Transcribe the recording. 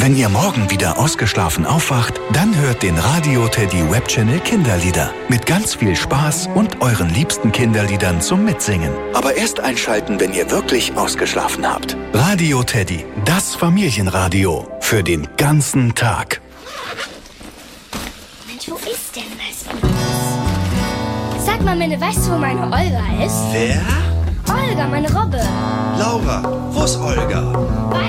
Wenn ihr morgen wieder ausgeschlafen aufwacht, dann hört den Radio Teddy Webchannel Kinderlieder. Mit ganz viel Spaß und euren liebsten Kinderliedern zum Mitsingen. Aber erst einschalten, wenn ihr wirklich ausgeschlafen habt. Radio Teddy, das Familienradio. Für den ganzen Tag. Mensch, wo ist denn das? Sag mal, Minne, weißt du, wo meine Olga ist? Wer? Olga, meine Robbe. Laura, wo ist Olga?